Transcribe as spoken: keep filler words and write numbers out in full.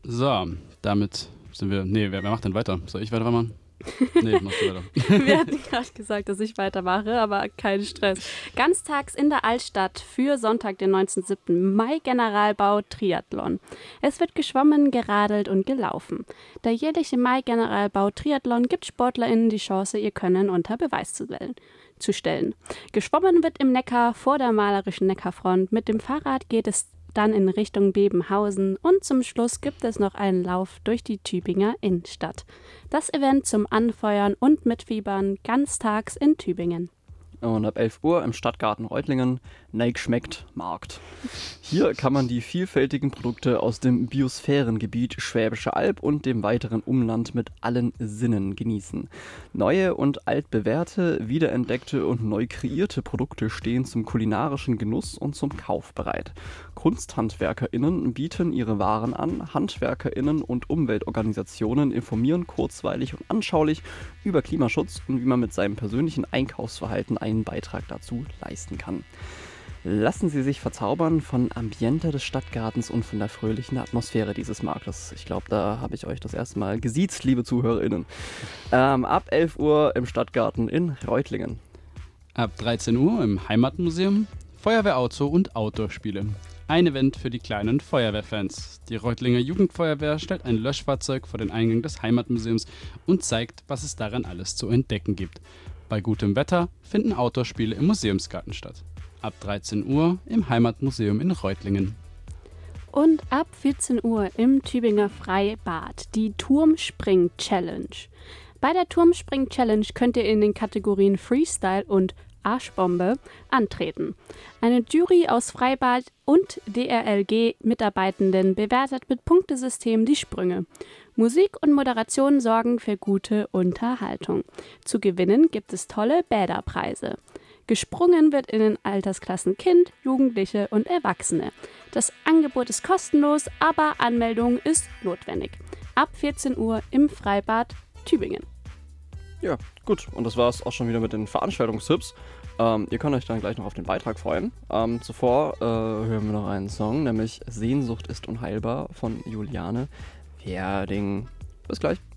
So, damit sind wir. Nee, wer, wer macht denn weiter? Soll ich weitermachen? Nee, machst du weiter. Wir hatten gerade gesagt, dass ich weitermache, aber kein Stress. Ganztags in der Altstadt für Sonntag, den neunzehnten siebten Mai Generalbau Triathlon. Es wird geschwommen, geradelt und gelaufen. Der jährliche Mai Generalbau Triathlon gibt SportlerInnen die Chance, ihr Können unter Beweis zu stellen. zu stellen. Geschwommen wird im Neckar vor der malerischen Neckarfront. Mit dem Fahrrad geht es dann in Richtung Bebenhausen und zum Schluss gibt es noch einen Lauf durch die Tübinger Innenstadt. Das Event zum Anfeuern und Mitfiebern ganztags in Tübingen. Und ab elf Uhr im Stadtgarten Reutlingen, Neig schmeckt Markt. Hier kann man die vielfältigen Produkte aus dem Biosphärengebiet Schwäbische Alb und dem weiteren Umland mit allen Sinnen genießen. Neue und altbewährte, wiederentdeckte und neu kreierte Produkte stehen zum kulinarischen Genuss und zum Kauf bereit. KunsthandwerkerInnen bieten ihre Waren an, HandwerkerInnen und Umweltorganisationen informieren kurzweilig und anschaulich über Klimaschutz und wie man mit seinem persönlichen Einkaufsverhalten einen Beitrag dazu leisten kann. Lassen Sie sich verzaubern von Ambiente des Stadtgartens und von der fröhlichen Atmosphäre dieses Marktes. Ich glaube, da habe ich euch das erste Mal gesiezt, liebe ZuhörerInnen. Ähm, ab elf Uhr im Stadtgarten in Reutlingen. Ab dreizehn Uhr im Heimatmuseum Feuerwehrauto und Outdoor-Spiele. Ein Event für die kleinen Feuerwehrfans. Die Reutlinger Jugendfeuerwehr stellt ein Löschfahrzeug vor den Eingang des Heimatmuseums und zeigt, was es daran alles zu entdecken gibt. Bei gutem Wetter finden Outdoor-Spiele im Museumsgarten statt. Ab dreizehn Uhr im Heimatmuseum in Reutlingen. Und ab vierzehn Uhr im Tübinger Freibad die Turmspring-Challenge. Bei der Turmspring-Challenge könnt ihr in den Kategorien Freestyle und Arschbombe antreten. Eine Jury aus Freibad und D R L G-Mitarbeitenden bewertet mit Punktesystem die Sprünge. Musik und Moderation sorgen für gute Unterhaltung. Zu gewinnen gibt es tolle Bäderpreise. Gesprungen wird in den Altersklassen Kind, Jugendliche und Erwachsene. Das Angebot ist kostenlos, aber Anmeldung ist notwendig. Ab vierzehn Uhr im Freibad Tübingen. Ja, gut. Und das war es auch schon wieder mit den Veranstaltungstipps. Ähm, ihr könnt euch dann gleich noch auf den Beitrag freuen. Ähm, zuvor äh, hören wir noch einen Song, nämlich Sehnsucht ist unheilbar von Juliane Werding. Bis gleich.